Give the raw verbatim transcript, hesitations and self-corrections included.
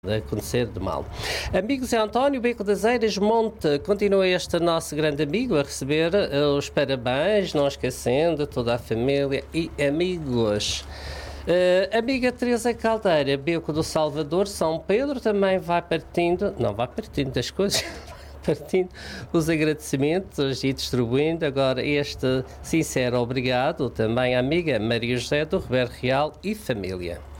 de acontecer de mal. Amigos, é António Beco das Eiras Monte. Continua este nosso grande amigo a receber uh, os parabéns, não esquecendo toda a família e amigos. Uh, amiga Teresa Caldeira, Beco do Salvador, São Pedro, também vai partindo, não vai partindo das coisas, partindo os agradecimentos e distribuindo agora este sincero obrigado também à amiga Maria José do Ribeiro Real e família.